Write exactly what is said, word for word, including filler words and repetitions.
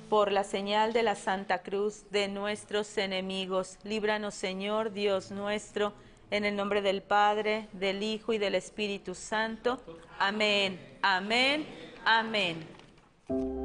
Por la señal de la Santa Cruz de nuestros enemigos, líbranos, Señor, Dios nuestro, en el nombre del Padre, del Hijo y del Espíritu Santo. Amén, amén, amén.